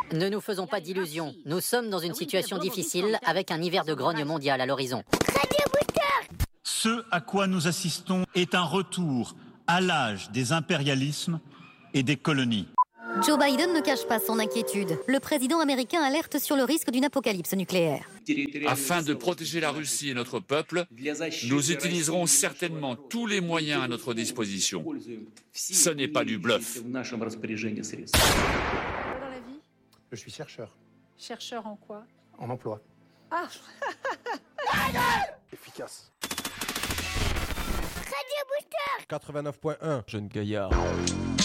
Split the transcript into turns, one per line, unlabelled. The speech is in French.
Ne nous faisons pas d'illusions. Nous sommes dans une situation difficile avec un hiver de grogne mondial à l'horizon.
Ce à quoi nous assistons est un retour à l'âge des impérialismes et des colonies.
Joe Biden ne cache pas son inquiétude. Le président américain alerte sur le risque d'une apocalypse nucléaire.
Afin de protéger la Russie et notre peuple, nous utiliserons certainement tous les moyens à notre disposition. Ce n'est pas du bluff.
Dans la vie ?
Je suis chercheur.
Chercheur en quoi ?
En emploi.
Ah.
Efficace.
89.1, jeune gaillard.